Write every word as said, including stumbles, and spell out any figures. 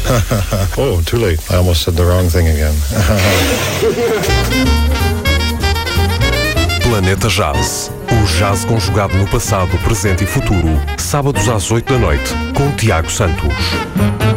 Oh, too late. I almost said the wrong thing again. Planeta Jazz. O jazz conjugado no passado, presente e futuro. Sábados às oito da noite, com Tiago Santos.